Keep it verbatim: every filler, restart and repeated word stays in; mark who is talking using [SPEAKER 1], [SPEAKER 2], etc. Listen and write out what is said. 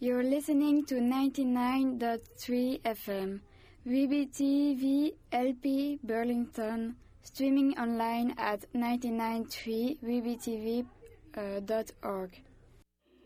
[SPEAKER 1] You're listening to ninety-nine point three F M, V B T V L P Burlington, streaming online at ninety-nine point three V B T V dot org.